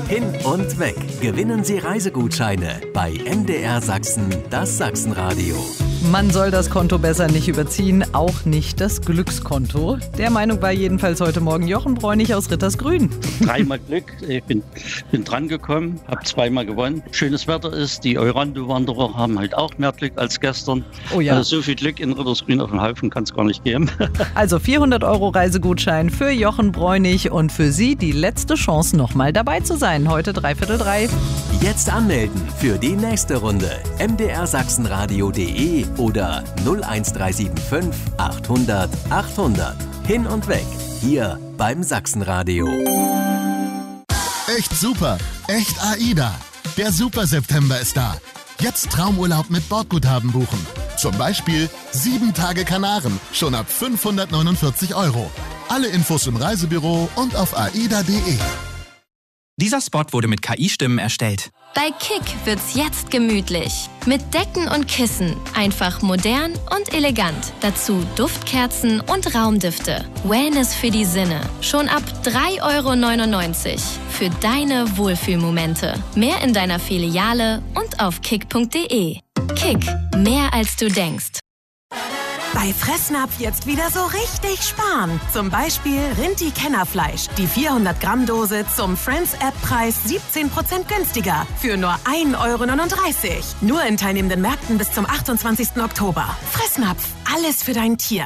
Hin und weg. Gewinnen Sie Reisegutscheine bei MDR Sachsen, das Sachsenradio. Man soll das Konto besser nicht überziehen, auch nicht das Glückskonto. Der Meinung war jedenfalls heute Morgen Jochen Bräunig aus Rittersgrün. Dreimal Glück, ich bin dran gekommen, habe zweimal gewonnen. Schönes Wetter ist, die Eurando-Wanderer haben halt auch mehr Glück als gestern. Oh ja. Also so viel Glück in Rittersgrün auf dem Haufen kann es gar nicht geben. Also 400 € Reisegutschein für Jochen Bräunig und für Sie die letzte Chance, nochmal dabei zu sein. Heute 2:45. Jetzt anmelden für die nächste Runde. mdrsachsenradio.de oder 01375 800 800. Hin und weg. Hier beim Sachsenradio. Echt super. Echt AIDA. Der Super September ist da. Jetzt Traumurlaub mit Bordguthaben buchen. Zum Beispiel 7 Tage Kanaren. Schon ab 549 €. Alle Infos im Reisebüro und auf aida.de. Dieser Spot wurde mit KI-Stimmen erstellt. Bei Kick wird's jetzt gemütlich. Mit Decken und Kissen. Einfach modern und elegant. Dazu Duftkerzen und Raumdüfte. Wellness für die Sinne. Schon ab 3,99 € für deine Wohlfühlmomente. Mehr in deiner Filiale und auf kick.de. Kick. Mehr als du denkst. Bei Fressnapf jetzt wieder so richtig sparen. Zum Beispiel Rinti-Kennerfleisch. Die 400-Gramm-Dose zum Friends-App-Preis 17% günstiger. Für nur 1,39 €. Nur in teilnehmenden Märkten bis zum 28. Oktober. Fressnapf. Alles für dein Tier.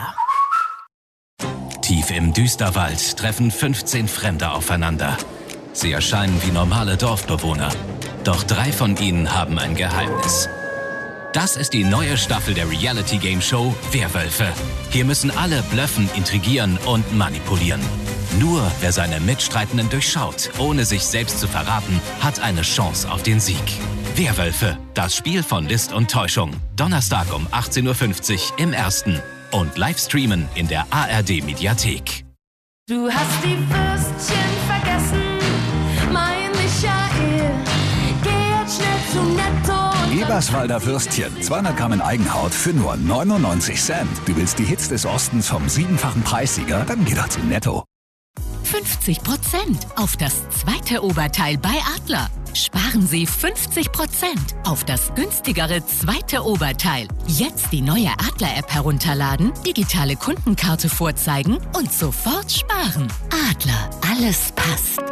Tief im Düsterwald treffen 15 Fremde aufeinander. Sie erscheinen wie normale Dorfbewohner. Doch 3 von ihnen haben ein Geheimnis. Das ist die neue Staffel der Reality-Game-Show Werwölfe. Hier müssen alle blöffen, intrigieren und manipulieren. Nur wer seine Mitstreitenden durchschaut, ohne sich selbst zu verraten, hat eine Chance auf den Sieg. Werwölfe, das Spiel von List und Täuschung. Donnerstag um 18:50 Uhr im Ersten. Und live streamen in der ARD-Mediathek. Du hast die Würstchen vergessen, mein Michael. Geh jetzt schnell zum Netto. Eberswalder Würstchen, 200 Gramm in Eigenhaut für nur 99 Cent. Du willst die Hits des Ostens vom 7-fachen Preissieger? Dann geh doch zu Netto. 50% auf das zweite Oberteil bei Adler. Sparen Sie 50% auf das günstigere zweite Oberteil. Jetzt die neue Adler-App herunterladen, digitale Kundenkarte vorzeigen und sofort sparen. Adler, alles passt.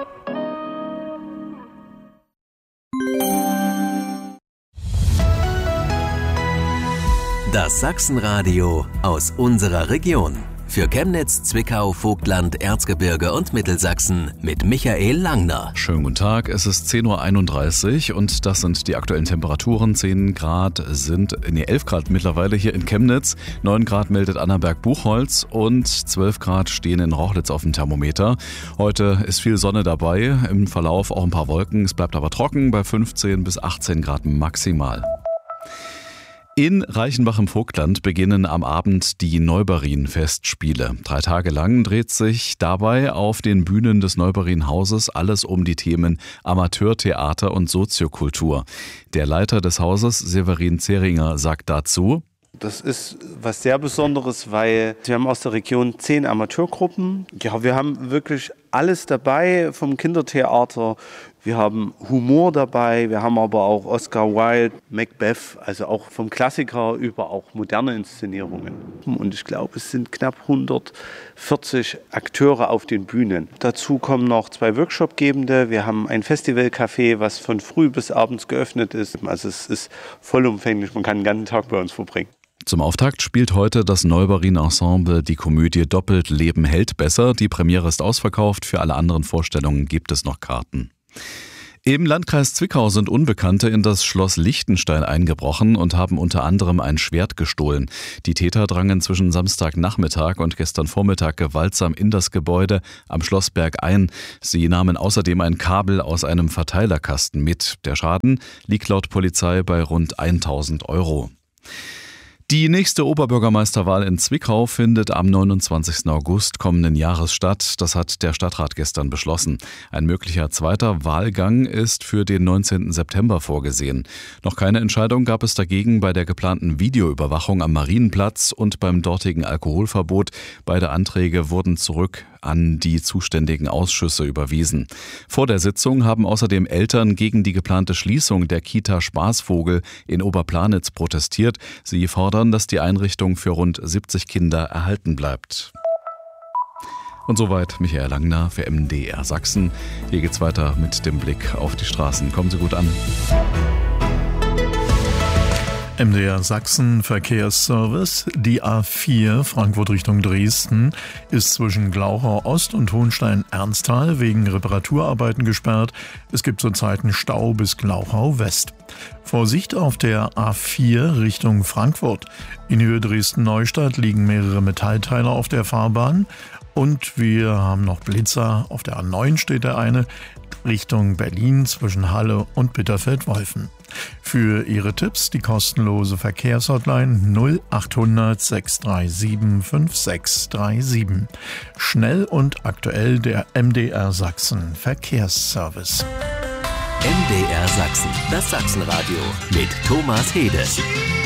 Das Sachsenradio aus unserer Region. Für Chemnitz, Zwickau, Vogtland, Erzgebirge und Mittelsachsen mit Michael Langner. Schönen guten Tag, es ist 10:31 Uhr und das sind die aktuellen Temperaturen. 11 Grad mittlerweile hier in Chemnitz, 9 Grad meldet Annaberg-Buchholz und 12 Grad stehen in Rochlitz auf dem Thermometer. Heute ist viel Sonne dabei, im Verlauf auch ein paar Wolken, es bleibt aber trocken bei 15 bis 18 Grad maximal. In Reichenbach im Vogtland beginnen am Abend die Neubarin-Festspiele. 3 Tage lang dreht sich dabei auf den Bühnen des Neubarin-Hauses alles um die Themen Amateurtheater und Soziokultur. Der Leiter des Hauses, Severin Zeringer, sagt dazu: Das ist was sehr Besonderes, weil wir haben aus der Region 10 Amateurgruppen. Ja, wir haben wirklich alles dabei, vom Kindertheater. Wir haben Humor dabei, wir haben aber auch Oscar Wilde, Macbeth, also auch vom Klassiker über auch moderne Inszenierungen. Und ich glaube, es sind knapp 140 Akteure auf den Bühnen. Dazu kommen noch 2 Workshopgebende. Wir haben ein Festivalcafé, was von früh bis abends geöffnet ist. Also es ist vollumfänglich, man kann den ganzen Tag bei uns verbringen. Zum Auftakt spielt heute das Neubarin-Ensemble die Komödie Doppelt Leben hält besser. Die Premiere ist ausverkauft, für alle anderen Vorstellungen gibt es noch Karten. Im Landkreis Zwickau sind Unbekannte in das Schloss Lichtenstein eingebrochen und haben unter anderem ein Schwert gestohlen. Die Täter drangen zwischen Samstagnachmittag und gestern Vormittag gewaltsam in das Gebäude am Schlossberg ein. Sie nahmen außerdem ein Kabel aus einem Verteilerkasten mit. Der Schaden liegt laut Polizei bei rund 1.000 €. Die nächste Oberbürgermeisterwahl in Zwickau findet am 29. August kommenden Jahres statt. Das hat der Stadtrat gestern beschlossen. Ein möglicher zweiter Wahlgang ist für den 19. September vorgesehen. Noch keine Entscheidung gab es dagegen bei der geplanten Videoüberwachung am Marienplatz und beim dortigen Alkoholverbot. Beide Anträge wurden zurück an die zuständigen Ausschüsse überwiesen. Vor der Sitzung haben außerdem Eltern gegen die geplante Schließung der Kita Spaßvogel in Oberplanitz protestiert. Sie fordern, dass die Einrichtung für rund 70 Kinder erhalten bleibt. Und soweit Michael Langner für MDR Sachsen. Hier geht's weiter mit dem Blick auf die Straßen. Kommen Sie gut an. MDR Sachsen Verkehrsservice. Die A4 Frankfurt Richtung Dresden ist zwischen Glauchau Ost und Hohenstein-Ernsthal wegen Reparaturarbeiten gesperrt. Es gibt zurzeit einen Stau bis Glauchau West. Vorsicht auf der A4 Richtung Frankfurt. In Höhe Dresden-Neustadt liegen mehrere Metallteile auf der Fahrbahn. Und wir haben noch Blitzer. Auf der A9 steht der eine Richtung Berlin zwischen Halle und Bitterfeld-Wolfen. Für Ihre Tipps die kostenlose Verkehrshotline 0800 637 5637. Schnell und aktuell der MDR Sachsen Verkehrsservice. MDR Sachsen, das Sachsenradio mit Thomas Hede.